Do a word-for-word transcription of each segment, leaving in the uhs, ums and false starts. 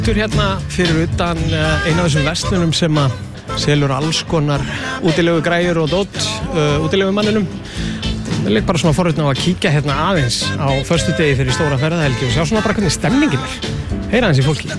Þú er hérna fyrir utan eina af þessum verslunum sem að selur alls konar útilegu græjur og dót uh, útilegu manninum. Ég leik bara svona forvitna á að kíkja hérna aðeins á föstudegi fyrir stóra ferðahelgi og sjá svona bara hvernig stemningin er. Heyra aðeins í fólki.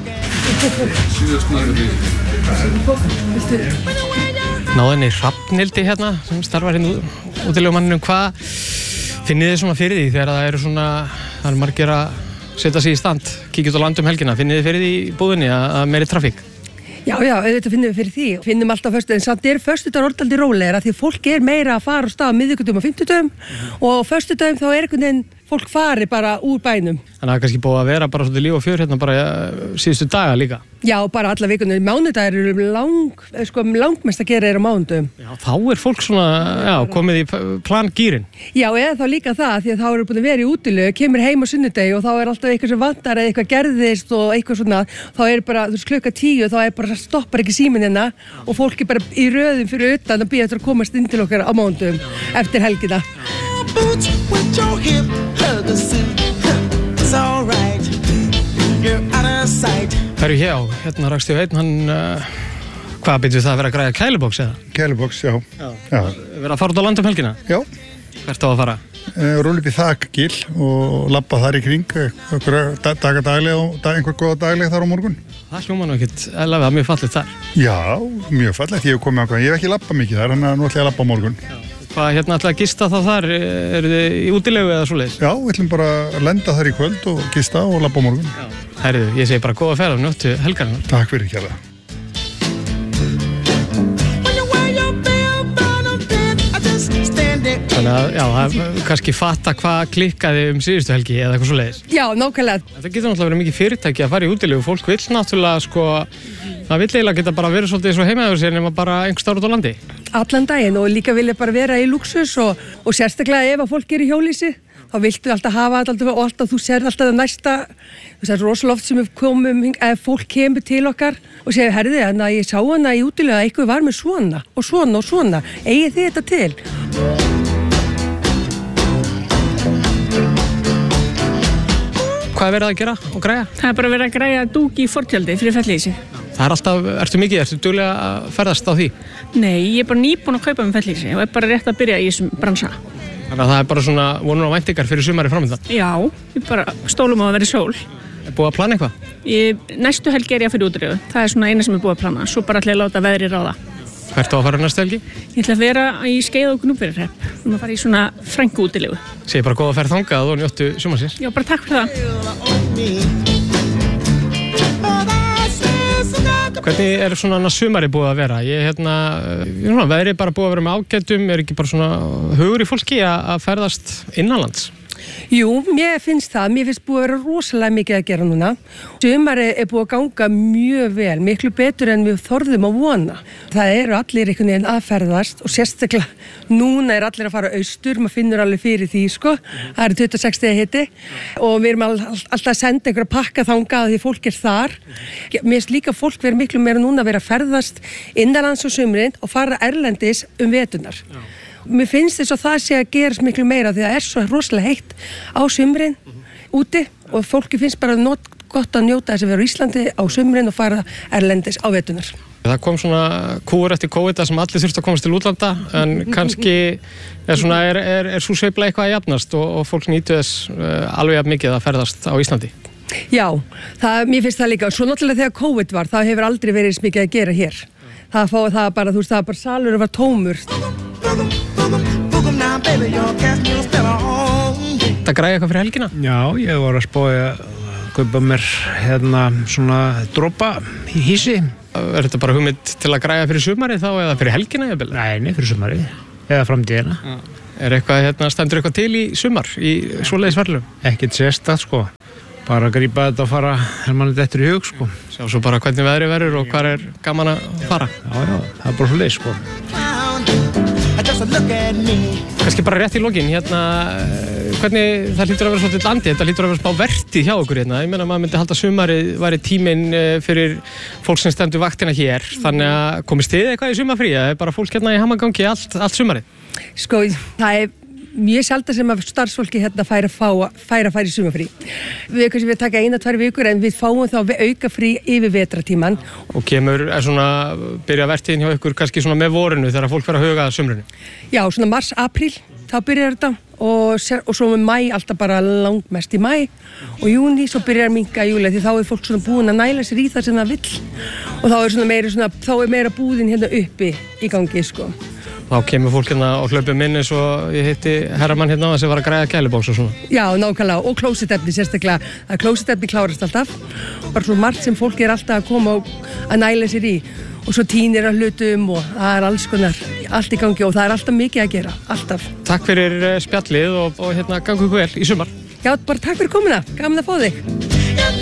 Náðinni Hrafnhildi hérna sem starfar hérna útilegu manninum. Hvað finnið þið svona fyrir því þegar það eru svona, það eru margir að setja sig í stand, kíkja út á land um helgina? Finnið þið fyrir því í búðinni að meiri trafík? Já, já, auðvitað finnum við fyrir því. Finnum alltaf föstudaginn, samt er föstudagur orðaldi rólegir af því fólk er meira að fara á stað á miðvikudögum og fimmtudögum og á föstudaginn þá er einhvern veginn fólk fari bara úr bænum. Þannig að það er kannski búið að vera bara svolítið líf og fjör hérna bara síðustu daga líka. Já, bara alla vikunni. Mánudagar eru lang, sko, langmest að gera er á mánudögum. Já, þá er fólk svona, já, komið í plangýrin. Já, eða þá líka það, því að þá eru búin að vera í útilegu, kemur heim á sunnudegi og þá er alltaf eitthvað sem vantar eða eitthvað gerðist og eitthvað svona, þá er bara, þú veist, klukka tíu, þá er bara stoppar ekki síminn hérna og fólk er bara í röðum fyrir utan að bíða eftir að komast inn til okkar á mánudögum eftir helgina. Boots with your hip, hug a suit, it's all right, you're out of sight. Það eru hjá, hérna rakst ég veit, hann, uh, hvað byrjuð það að vera að græja kæluboks eða? Kæluboks, já. Já. Já. Verið að fara út á land um helgina? Já. Hvert á að fara? Uh, Rúla upp í þakgil og labba þar í kring, einhverja daga daglega og dag, einhver góða daglega þar á morgun. Það hljóma nú ekkert, eða það er mjög fallegt þar? Já, mjög fallegt, ég hef komið ákveð, ég hef ekki labbað mikið þar, en nú ætla ég að labba á morgun. Já. Hvað hérna ætlaði að gista þá þar? Eru þið í útilegu eða svoleiðis? Já, við ætlum bara að lenda þar í kvöld og gista og labba á morgun. Já. Herðu, ég segi bara góða ferð á njóttu helgarnar. Takk fyrir, kærlega. Þannig að, já, það er kannski fatta hvað klikkaði um síðustu helgi eða eitthvað svoleiðis. Já, nákvæmlega. Það getur náttúrulega verið mikið fyrirtæki að fara í útilegu. Fólk vill náttúrulega, sko, það vill eiginlega geta bara verið svolítið svo heimaður sér nema bara einhvers staðar út á landi. Allan daginn og líka vilja bara vera í luxus og, og sérstaklega ef að fólk er í hjólísi, þá viltu alltaf hafa alltaf og alltaf þú sér alltaf það næsta, það er rosalega oft sem við komum, ef fólk kemur til okkar og segir, herði, þannig að ég sá hana í útilegu að eitthvað var með svona og svona og svona, eigið þið þetta til? Hvað er verið að gera og græja? Það er bara verið að græja dúk í fortjaldi fyrir Fellísi. Það er alltaf, ertu mikið, ertu duglega að ferðast á því? Nei, ég er bara nýbúin að kaupa með Fellísi og er bara rétt að byrja í þessum bransa. Þannig að það er bara svona vonur og væntingar fyrir sumari framöndan? Já, ég bara stólum á að vera í sól. Er búið að plana eitthvað? Ég, næstu helgi er ég að fyrir útilegu. Það er svona eina sem er búið að plana. Svo bara ætla ég að láta veðri ráða. Hvert á að fara næstu helgi? Ég ætla að vera í Skeið og Gnúpverjahrepp. Við erum að fara í svona frænku útilegu. Segir bara góða ferð þangað og njóttu sumarsins. Já, bara takk fyrir það. Hvernig er svona sumari búið að vera? Ég hérna, ég svona, veðri bara búið að vera með ágætum, er ekki bara svona hugur í fólki að ferðast innanlands? Jú, mér finnst það, mér finnst búið að vera rosalega mikið að gera núna. Sumari er búið að ganga mjög vel, miklu betur en við þorðum að vona. Það eru allir einhvern veginn að ferðast og sérstaklega núna er allir að fara austur, maður finnur alveg fyrir því, sko. Það eru tuttugu og sex stiga hiti og við erum alltaf að senda einhverja pakka þangað því fólk er þar. Mér finnst líka fólk vera miklu meira núna að vera að ferðast innanlands á sumrin og fara erlendis um veturnar. Já. Mér finnst þess að það sé að gerast miklu meira því að það er svo rosalega heitt á sumrin úti og fólki finnst bara not, gott að njóta þess að vera í Íslandi á sumrin og fara erlendis á veturnar. Það kom svona kúr eftir COVID sem allir þurftu að komast til útlanda en kannski er, svona, er, er, er svo sveifla eitthvað að jafnast og, og fólk nýtu þess uh, alveg jafn mikið að ferðast á Íslandi. Já, það, mér finnst það líka. Svo náttúrulega þegar COVID var, það hefur aldrei verið eins mikið að gera hér. Það, fá, það bara, þú veist, það bara salur var tómur. Það græði eitthvað fyrir helgina? Já, ég var að spója að kaupa mér hérna svona dropa í hísi. Er þetta bara hugmynd til að græja fyrir sumari þá eða fyrir helgina? Nei, nei, fyrir sumari eða framtíðina. Ja. Er eitthvað, hérna, stendur eitthvað til í sumar í svoleiðis verðlum? Ekkert sérstakt, sko. Bara að grípa þetta og fara þegar mann er dettur í hug, sko. Sjá svo bara hvernig veðri verður og hvað er gaman að fara. Já, já, það er bara svo leið, sko. Kannski bara rétt í lokin, hérna, hvernig það hlýtur að vera svolítið landi, þetta hlýtur að vera smá vertið hjá okkur hérna. Ég meina maður myndi halda sumarið væri tíminn fyrir fólk sem stendur vaktina hér, þannig að komist þið eitthvað í sumarfrí, það er bara fólk hérna í hamagangi allt, allt sumarið? Sko, það er mjög sjaldan sem að starfsfólki hérna færa að fá, færa að færa í sumarfrí. Við kannski við taka eina, tvær vikur en við fáum þá auka frí yfir vetratíman. Og kemur, er svona, byrja vertíðin hjá ykkur kannski svona með vorinu þegar fólk fer að huga að sumrinu? Já, svona mars, apríl, þá byrjar þetta og, og svo með mæ, alltaf bara langmest í mæ og júni, svo byrjar að minnka í júli því þá er fólk svona búin að næla sér í það sem það vill og þá er svona meira, svona, þá er meira búðin hérna uppi í gangi, sko. Þá kemur fólk hérna og hlaupið minn eins og ég hitti herramann hérna á þess að var að græða gælubóks og svona. Já, nákvæmlega, og klósettefni sérstaklega, að klósettefni klárast alltaf, bara svo margt sem fólk er alltaf að koma og að næla sér í og svo tínir að hlutum og það er alls konar, allt í gangi og það er alltaf mikið að gera, alltaf. Takk fyrir spjallið og, og hérna gangu ykkur vel í sumar. Já, bara takk fyrir komuna, gaman að fá þig.